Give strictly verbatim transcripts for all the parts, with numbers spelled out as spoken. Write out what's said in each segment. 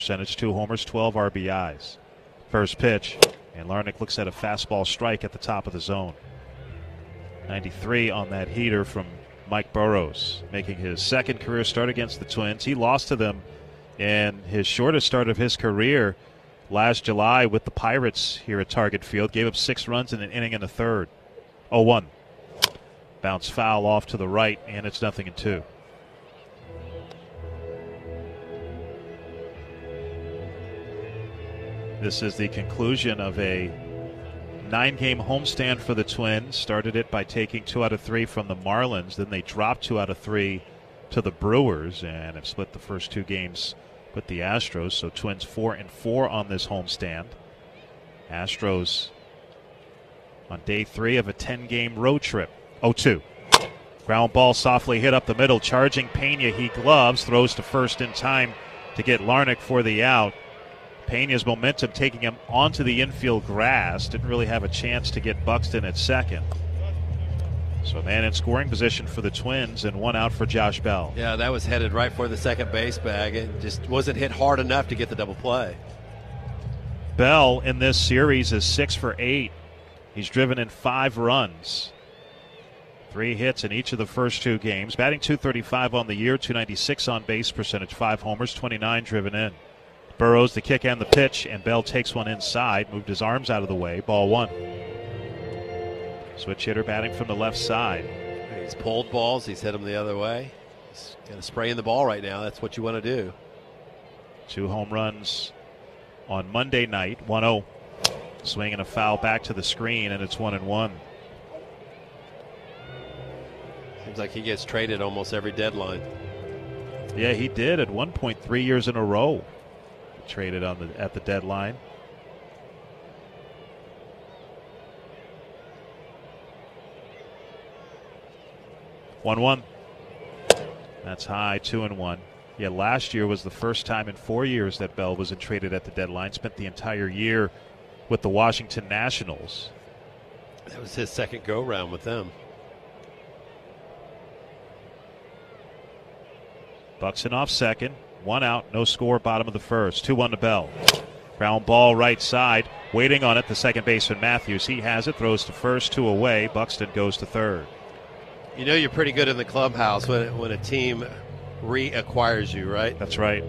percentage, two homers, twelve R B Is. First pitch, and Larnach looks at a fastball strike at the top of the zone. ninety-three on that heater from Mike Burrows, making his second career start against the Twins. He lost to them in his shortest start of his career last July with the Pirates here at Target Field. Gave up six runs in an inning and a third. oh one. Bounce foul off to the right, and it's nothing in two. This is the conclusion of a nine-game homestand for the Twins. Started it by taking two out of three from the Marlins. Then they dropped two out of three to the Brewers and have split the first two games with the Astros. So Twins four and four on this homestand. Astros on day three of a ten-game road trip. oh two. Ground ball softly hit up the middle. Charging Pena, he gloves, throws to first in time to get Larnach for the out. Pena's momentum taking him onto the infield grass. Didn't really have a chance to get Buxton at second. So a man in scoring position for the Twins and one out for Josh Bell. Yeah, that was headed right for the second base bag. It just wasn't hit hard enough to get the double play. Bell in this series is six for eight. He's driven in five runs. Three hits in each of the first two games. Batting two thirty-five on the year, two ninety-six on base percentage, five homers, twenty-nine driven in. Burrows the kick and the pitch, and Bell takes one inside, moved his arms out of the way, ball one. Switch hitter batting from the left side. He's pulled balls, he's hit them the other way. He's kind of spraying the ball right now. That's what you want to do. Two home runs on Monday night, one oh. Swinging a foul back to the screen, and it's one and one. Seems like he gets traded almost every deadline. Yeah, he did at one point three years in a row. Traded on the at the deadline. one one. That's high, two and one. Yeah, last year was the first time in four years that Bell was traded at the deadline. Spent the entire year with the Washington Nationals. That was his second go-round with them. Buxton off second. One out, no score, bottom of the first. two one to Bell. Ground ball right side. Waiting on it, the second baseman Matthews. He has it, throws to first, two away. Buxton goes to third. You know you're pretty good in the clubhouse when, when a team reacquires you, right? That's right.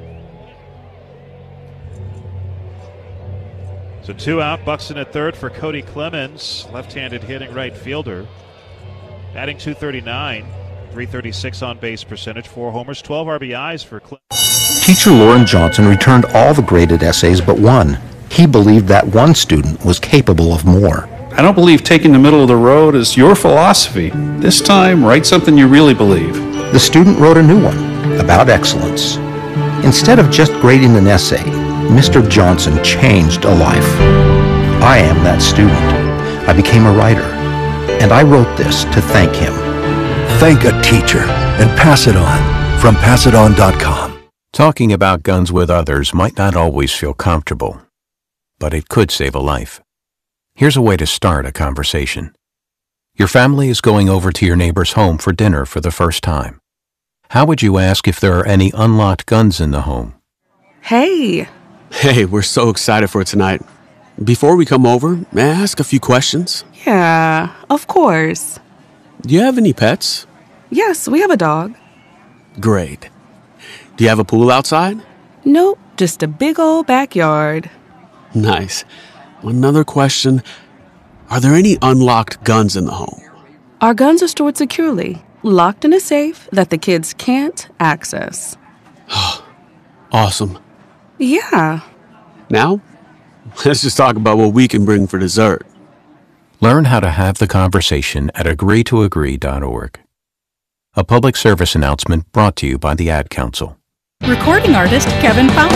So two out, Buxton at third for Cody Clemens, left-handed hitting right fielder. Batting two thirty-nine, three thirty-six on base percentage, four homers, twelve R B Is for Clemens. Teacher Lauren Johnson returned all the graded essays but one. He believed that one student was capable of more. I don't believe taking the middle of the road is your philosophy. This time, write something you really believe. The student wrote a new one about excellence. Instead of just grading an essay, Mister Johnson changed a life. I am that student. I became a writer, and I wrote this to thank him. Thank a teacher and pass it on from pass it on dot com. Talking about guns with others might not always feel comfortable, but it could save a life. Here's a way to start a conversation. Your family is going over to your neighbor's home for dinner for the first time. How would you ask if there are any unlocked guns in the home? Hey! Hey, we're so excited for tonight. Before we come over, may I ask a few questions? Yeah, of course. Do you have any pets? Yes, we have a dog. Great. Do you have a pool outside? Nope, just a big old backyard. Nice. Another question. Are there any unlocked guns in the home? Our guns are stored securely, locked in a safe that the kids can't access. Awesome. Yeah. Now, let's just talk about what we can bring for dessert. Learn how to have the conversation at agree to agree dot org. A public service announcement brought to you by the Ad Council. Recording artist Kevin Fowler.